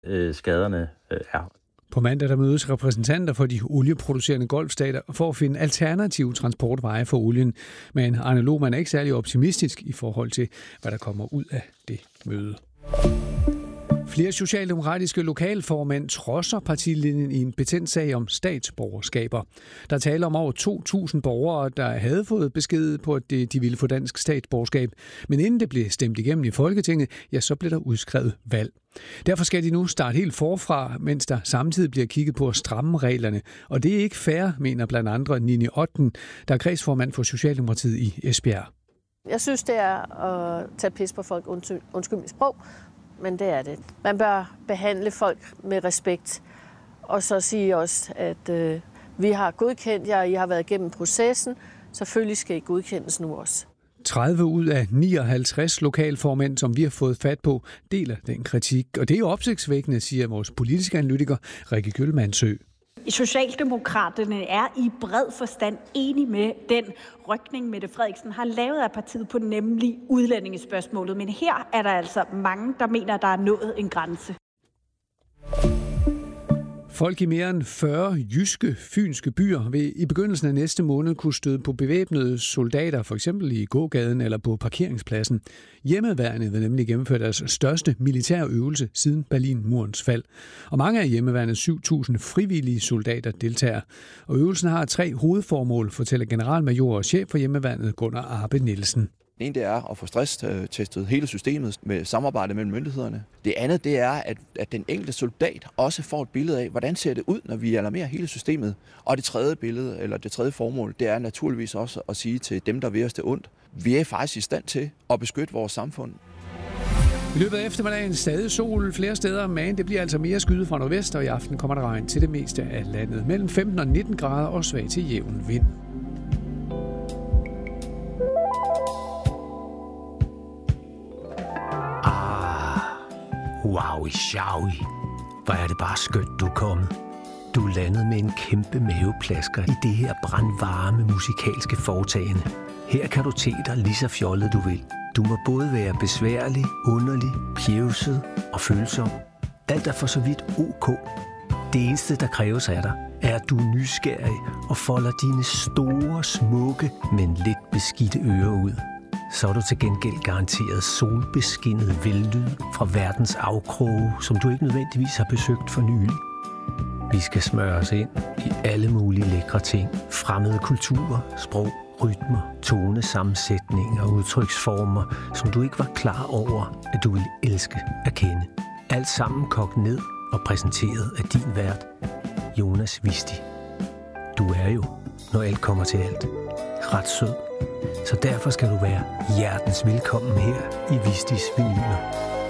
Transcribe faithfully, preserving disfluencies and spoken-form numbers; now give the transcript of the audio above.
øh, skaderne øh, er. På mandag der mødes repræsentanter for de olieproducerende golfstater for at finde alternative transportveje for olien. Men Arne Lohmann er ikke særlig optimistisk i forhold til, hvad der kommer ud af det møde. Flere socialdemokratiske lokalformænd trodser partilinjen i en betændt sag om statsborgerskaber. Der taler om over to tusind borgere, der havde fået besked på, at de ville få dansk statsborgerskab. Men inden det blev stemt igennem i Folketinget, ja, så blev der udskrevet valg. Derfor skal de nu starte helt forfra, mens der samtidig bliver kigget på at stramme reglerne. Og det er ikke fair, mener blandt andre Nini Otten, der er kredsformand for Socialdemokratiet i Esbjerg. Jeg synes, det er at tage pis på folk, undskyld mit sprog, men det er det. Man bør behandle folk med respekt, og så sige også, at øh, vi har godkendt jer, I har været igennem processen, selvfølgelig skal I godkendes nu også. tredive ud af nioghalvtreds lokalformænd, som vi har fået fat på, deler den kritik. Og det er jo opsigtsvækkende, siger vores politiske analytiker Rikke Gyldmannsø. Socialdemokraterne er i bred forstand enige med den rykning, Mette Frederiksen har lavet af partiet på nemlig udlændingespørgsmålet. Men her er der altså mange, der mener, der er nået en grænse. Folk i mere end fyrre jyske, fynske byer vil i begyndelsen af næste måned kunne støde på bevæbnede soldater, for eksempel i gågaden eller på parkeringspladsen. Hjemmeværnet vil nemlig gennemføre deres største militære øvelse siden Berlinmurens fald. Og mange af hjemmeværnets syv tusind frivillige soldater deltager. Og øvelsen har tre hovedformål, fortæller generalmajor og chef for hjemmeværnet Gunnar Arbe Nielsen. Det ene det er at få stresstestet hele systemet med samarbejde mellem myndighederne. Det andet det er, at, at den enkelte soldat også får et billede af, hvordan ser det ud, når vi alarmerer hele systemet. Og det tredje billede, eller det tredje formål, det er naturligvis også at sige til dem, der vil os det ondt, vi er faktisk i stand til at beskytte vores samfund. I løbet af eftermiddagen stadig sol flere steder, men det bliver altså mere skyde fra nordvest, og i aften kommer der regn til det meste af landet. Mellem femten og nitten grader og svag til jævn vind. Wowi, shawi. Hvor er det bare skønt, du er kommet. Du er landet med en kæmpe maveplasker i det her brandvarme musikalske foretagende. Her kan du te dig lige så fjollet du vil. Du må både være besværlig, underlig, pjevset og følsom. Alt er for så vidt ok. Det eneste, der kræves af dig, er, at du er nysgerrig og folder dine store, smukke, men lidt beskidte ører ud. Så er du til gengæld garanteret solbeskinnet vellyd fra verdens afkroge, som du ikke nødvendigvis har besøgt for nylig. Vi skal smøre os ind i alle mulige lækre ting. Fremmede kulturer, sprog, rytmer, tonesammensætninger og udtryksformer, som du ikke var klar over, at du ville elske at kende. Alt sammen kogt ned og præsenteret af din vært, Jonas Visti. Du er jo, når alt kommer til alt, ret sød. Så derfor skal du være hjertens velkommen her i Vistis Vinyler.